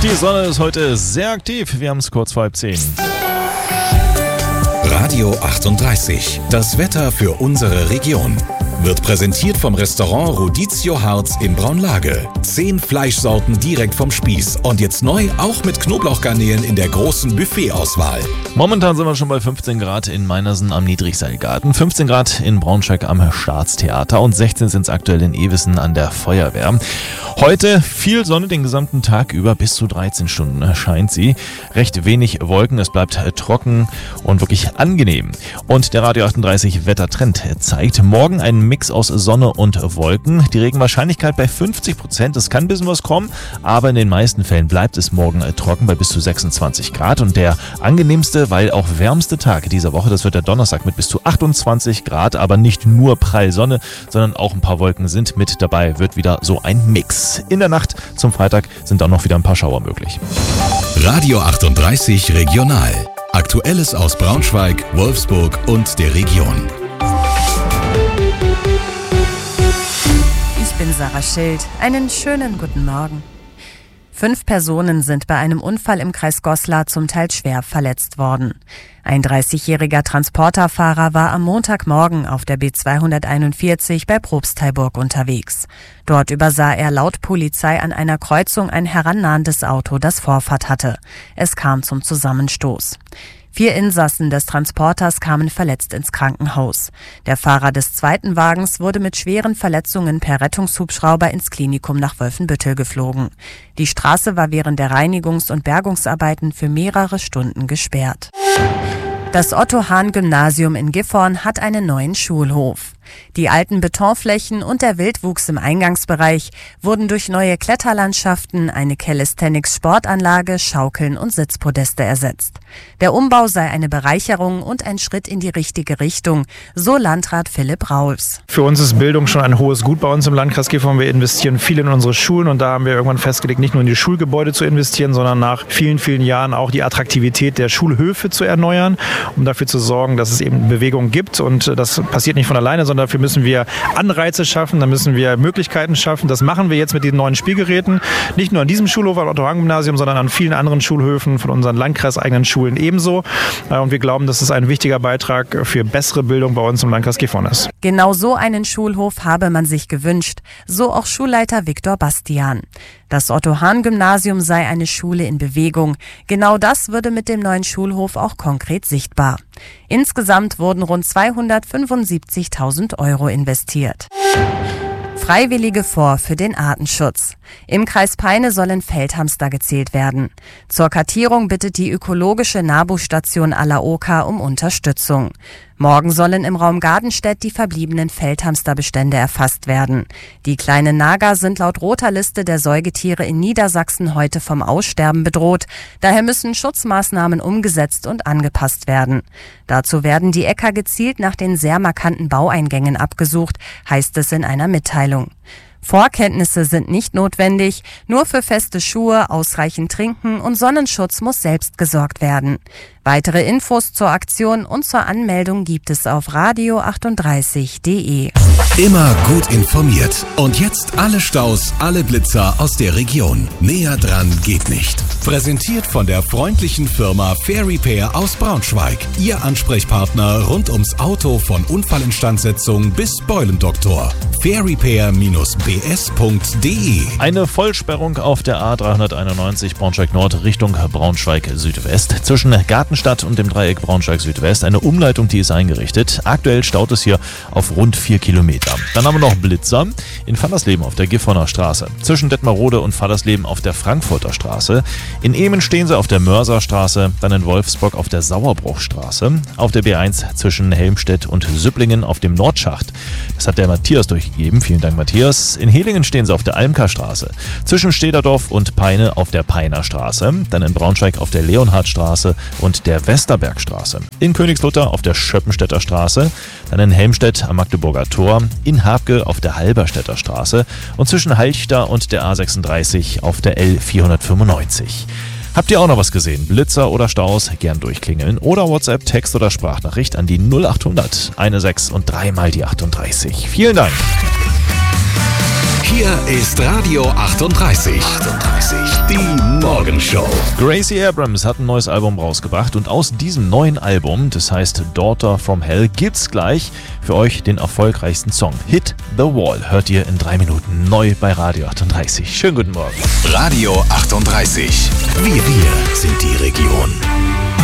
Die Sonne ist heute sehr aktiv. Wir haben es kurz vor 9:30. Radio 38. Das Wetter für unsere Region. Wird präsentiert vom Restaurant Rodizio Harz in Braunlage. 10 Fleischsorten direkt vom Spieß. Und jetzt neu auch mit Knoblauchgarnelen in der großen Buffetauswahl. Momentan sind wir schon bei 15 Grad in Meinersen am Niedrigseilgarten, 15 Grad in Braunschweig am Staatstheater und 16 sind es aktuell in Ewissen an der Feuerwehr. Heute viel Sonne den gesamten Tag über, bis zu 13 Stunden scheint sie. Recht wenig Wolken, es bleibt trocken und wirklich angenehm. Und der Radio 38 Wettertrend zeigt morgen einen Mix aus Sonne und Wolken. Die Regenwahrscheinlichkeit bei 50%. Es kann ein bisschen was kommen, aber in den meisten Fällen bleibt es morgen trocken bei bis zu 26 Grad. Und der angenehmste, weil auch wärmste Tag dieser Woche, das wird der Donnerstag mit bis zu 28 Grad. Aber nicht nur prall Sonne, sondern auch ein paar Wolken sind mit dabei. Wird wieder so ein Mix. In der Nacht zum Freitag sind auch noch wieder ein paar Schauer möglich. Radio 38 Regional. Aktuelles aus Braunschweig, Wolfsburg und der Region. Ich bin Sarah Schild. Einen schönen guten Morgen. 5 Personen sind bei einem Unfall im Kreis Goslar zum Teil schwer verletzt worden. Ein 30-jähriger Transporterfahrer war am Montagmorgen auf der B241 bei Probstheilburg unterwegs. Dort übersah er laut Polizei an einer Kreuzung ein herannahendes Auto, das Vorfahrt hatte. Es kam zum Zusammenstoß. 4 Insassen des Transporters kamen verletzt ins Krankenhaus. Der Fahrer des zweiten Wagens wurde mit schweren Verletzungen per Rettungshubschrauber ins Klinikum nach Wolfenbüttel geflogen. Die Straße war während der Reinigungs- und Bergungsarbeiten für mehrere Stunden gesperrt. Das Otto-Hahn-Gymnasium in Gifhorn hat einen neuen Schulhof. Die alten Betonflächen und der Wildwuchs im Eingangsbereich wurden durch neue Kletterlandschaften, eine Calisthenics-Sportanlage, Schaukeln und Sitzpodeste ersetzt. Der Umbau sei eine Bereicherung und ein Schritt in die richtige Richtung, so Landrat Philipp Rauls. Für uns ist Bildung schon ein hohes Gut bei uns im Landkreis Gifhorn. Wir investieren viel in unsere Schulen und da haben wir irgendwann festgelegt, nicht nur in die Schulgebäude zu investieren, sondern nach vielen, vielen Jahren auch die Attraktivität der Schulhöfe zu erneuern, um dafür zu sorgen, dass es eben Bewegung gibt. Und das passiert nicht von alleine, sondern dafür müssen wir Anreize schaffen, da müssen wir Möglichkeiten schaffen. Das machen wir jetzt mit den neuen Spielgeräten. Nicht nur an diesem Schulhof, am Otto-Hahn-Gymnasium, sondern an vielen anderen Schulhöfen von unseren landkreiseigenen Schulen ebenso. Und wir glauben, dass es ein wichtiger Beitrag für bessere Bildung bei uns im Landkreis Gifhorn ist. Genau so einen Schulhof habe man sich gewünscht, so auch Schulleiter Viktor Bastian. Das Otto-Hahn-Gymnasium sei eine Schule in Bewegung. Genau das würde mit dem neuen Schulhof auch konkret sichtbar. Insgesamt wurden rund 275.000 € investiert. Freiwillige für den Artenschutz. Im Kreis Peine sollen Feldhamster gezählt werden. Zur Kartierung bittet die ökologische NABU-Station Alaoka um Unterstützung. Morgen sollen im Raum Gardenstedt die verbliebenen Feldhamsterbestände erfasst werden. Die kleinen Nager sind laut roter Liste der Säugetiere in Niedersachsen heute vom Aussterben bedroht. Daher müssen Schutzmaßnahmen umgesetzt und angepasst werden. Dazu werden die Äcker gezielt nach den sehr markanten Baueingängen abgesucht, heißt es in einer Mitteilung. Vorkenntnisse sind nicht notwendig, nur für feste Schuhe, ausreichend Trinken und Sonnenschutz muss selbst gesorgt werden. Weitere Infos zur Aktion und zur Anmeldung gibt es auf radio38.de. Immer gut informiert. Und jetzt alle Staus, alle Blitzer aus der Region. Näher dran geht nicht. Präsentiert von der freundlichen Firma Fair Repair aus Braunschweig. Ihr Ansprechpartner rund ums Auto von Unfallinstandsetzung bis Beulendoktor. fairrepair-bs.de. Eine Vollsperrung auf der A391 Braunschweig Nord Richtung Braunschweig Südwest. Zwischen Gartenstadt und dem Dreieck Braunschweig Südwest. Eine Umleitung, die ist eingerichtet. Aktuell staut es hier auf rund 4 Kilometer. Dann haben wir noch Blitzer in Fallersleben auf der Gifhorner Straße. Zwischen Detmarode und Fallersleben auf der Frankfurter Straße. In Ehmen stehen sie auf der Mörserstraße. Dann in Wolfsburg auf der Sauerbruchstraße. Auf der B1 zwischen Helmstedt und Süpplingen auf dem Nordschacht. Das hat der Matthias durchgegeben. Vielen Dank, Matthias. In Helingen stehen sie auf der Almka-Straße. Zwischen Stederdorf und Peine auf der Peiner Straße. Dann in Braunschweig auf der Leonhardstraße und der Westerbergstraße. In Königslutter auf der Schöppenstädter Straße. Dann in Helmstedt am Magdeburger Tor. In Habke auf der Halberstädter Straße. Und zwischen Halchta und der A36 auf der L495. Habt ihr auch noch was gesehen? Blitzer oder Staus? Gern durchklingeln. Oder WhatsApp, Text oder Sprachnachricht an die 0800 16 und 3 mal die 38. Vielen Dank. Hier ist Radio 38. Die Morgenshow. Gracie Abrams hat ein neues Album rausgebracht und aus diesem neuen Album, das heißt Daughter from Hell, gibt's gleich für euch den erfolgreichsten Song. Hit the Wall hört ihr in 3 Minuten neu bei Radio 38. Schönen guten Morgen. Radio 38. Wir sind die Region.